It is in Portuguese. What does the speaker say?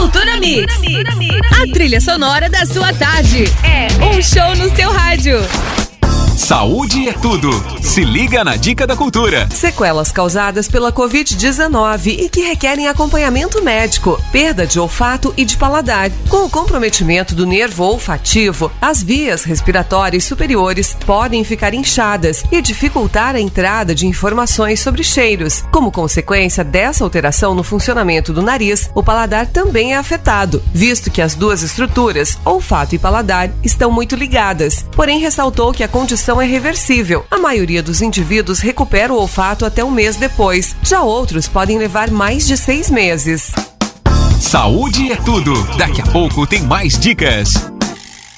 Cultura Mix. A trilha sonora da sua tarde. É um show no seu rádio. Saúde é tudo. Se liga na dica da cultura. Sequelas causadas pela Covid-19 e que requerem acompanhamento médico, perda de olfato e de paladar. Com o comprometimento do nervo olfativo, as vias respiratórias superiores podem ficar inchadas e dificultar a entrada de informações sobre cheiros. Como consequência dessa alteração no funcionamento do nariz, o paladar também é afetado, visto que as duas estruturas, olfato e paladar, estão muito ligadas. Porém, ressaltou que a condição é reversível. A maioria dos indivíduos recupera o olfato até um mês depois. Já outros podem levar mais de 6 meses. Saúde é tudo. Daqui a pouco tem mais dicas.